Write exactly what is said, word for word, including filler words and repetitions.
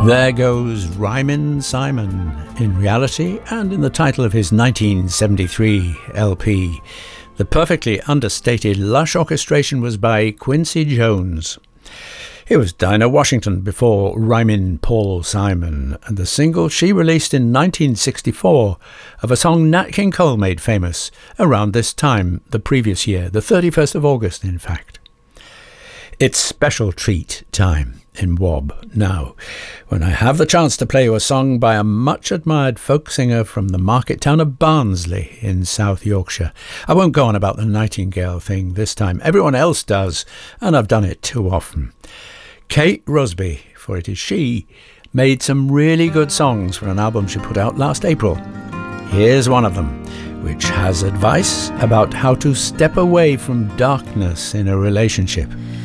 There goes Ryman Simon, in reality and in the title of his nineteen seventy-three L P. The perfectly understated lush orchestration was by Quincy Jones. It was Dinah Washington before Ryman Paul Simon, and the single she released in nineteen sixty-four of a song Nat King Cole made famous around this time the previous year, the thirty-first of August in fact. It's special treat time in W O B now, when I have the chance to play you a song by a much admired folk singer from the market town of Barnsley in South Yorkshire. I won't go on about the Nightingale thing this time, everyone else does, and I've done it too often. Kate Rusby, for it is she, made some really good songs for an album she put out last April. Here's one of them, which has advice about how to step away from darkness in a relationship.